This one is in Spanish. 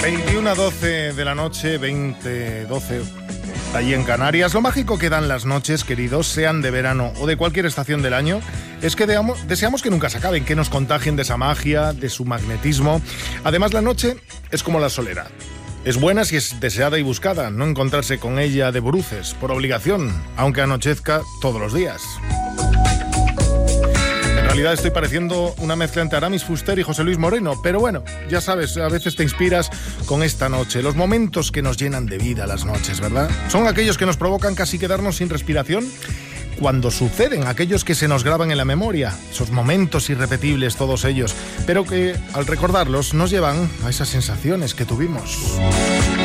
21:12 de la noche, 20:12 allí en Canarias. Lo mágico que dan las noches, queridos, sean de verano o de cualquier estación del año, es que deseamos que nunca se acaben, que nos contagien de esa magia, de su magnetismo. Además, la noche es como la solera. Es buena si es deseada y buscada, no encontrarse con ella de bruces, por obligación, aunque anochezca todos los días. En realidad estoy pareciendo una mezcla entre Aramis Fuster y José Luis Moreno, pero bueno, ya sabes, a veces te inspiras con esta noche. Los momentos que nos llenan de vida las noches, ¿verdad? Son aquellos que nos provocan casi quedarnos sin respiración cuando suceden, aquellos que se nos graban en la memoria, esos momentos irrepetibles todos ellos, pero que al recordarlos nos llevan a esas sensaciones que tuvimos.